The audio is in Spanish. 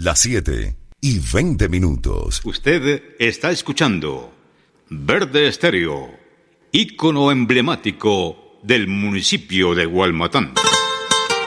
Las 7:20. Usted está escuchando Verde Estéreo, ícono emblemático del municipio de Gualmatán.